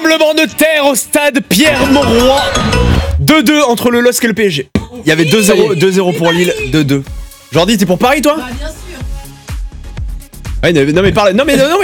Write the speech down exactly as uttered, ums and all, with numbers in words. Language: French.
Tremblement de terre au stade Pierre-Mauroy. deux deux entre le L O S C et le P S G. Il y avait deux zéro deux zéro pour Lille, deux deux. Jordi, t'es pour Paris toi? Bah bien sûr. Ouais, non mais parle, non mais non mais